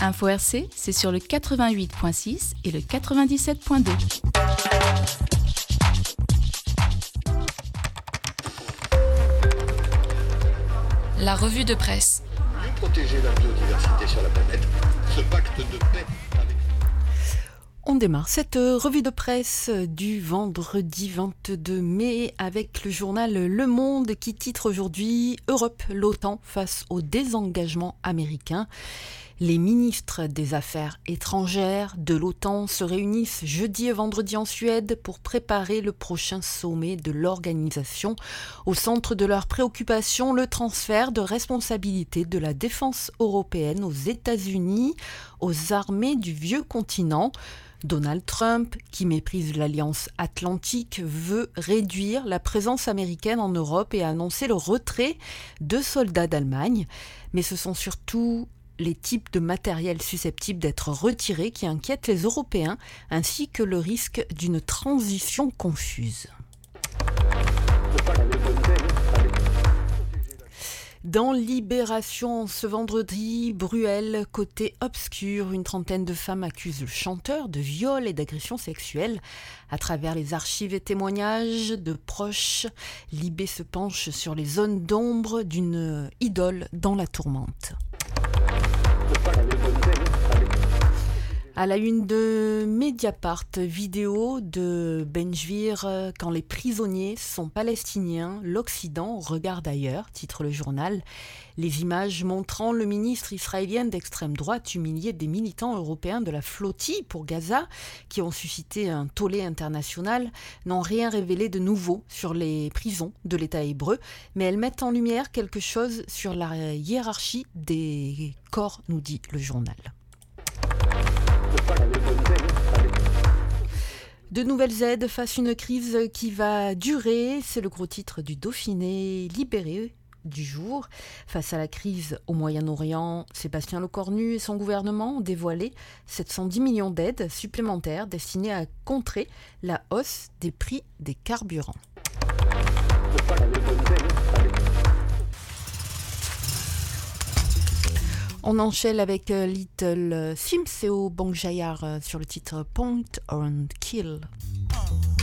Info RC, c'est sur le 88.6 et le 97.2. La revue de presse. Mieux protéger la biodiversité sur la planète, ce pacte de paix avec... On démarre cette revue de presse du vendredi 22 mai avec le journal Le Monde qui titre aujourd'hui « Europe, l'OTAN face au désengagement américain ». Les ministres des Affaires étrangères de l'OTAN se réunissent jeudi et vendredi en Suède pour préparer le prochain sommet de l'organisation. Au centre de leurs préoccupations, le transfert de responsabilité de la défense européenne aux États-Unis, aux armées du vieux continent. Donald Trump, qui méprise l'Alliance Atlantique, veut réduire la présence américaine en Europe et a annoncé le retrait de soldats d'Allemagne. Mais ce sont surtout les types de matériel susceptibles d'être retirés qui inquiètent les Européens, ainsi que le risque d'une transition confuse. Dans Libération, ce vendredi, Bruel, côté obscur, une trentaine de femmes accusent le chanteur de viol et d'agression sexuelle. À travers les archives et témoignages de proches, Libé se penche sur les zones d'ombre d'une idole dans la tourmente. À la une de Mediapart, vidéo de Benjvir, quand les prisonniers sont palestiniens, l'Occident regarde ailleurs, titre le journal. Les images montrant le ministre israélien d'extrême droite humilier des militants européens de la flottille pour Gaza, qui ont suscité un tollé international, n'ont rien révélé de nouveau sur les prisons de l'État hébreu, mais elles mettent en lumière quelque chose sur la hiérarchie des corps, nous dit le journal. De nouvelles aides face à une crise qui va durer, c'est le gros titre du Dauphiné libéré du jour. Face à la crise au Moyen-Orient, Sébastien Lecornu et son gouvernement ont dévoilé 710 millions d'aides supplémentaires destinées à contrer la hausse des prix des carburants. On enchaîne avec Little Sims et au Bang Jayar sur le titre Point and Kill.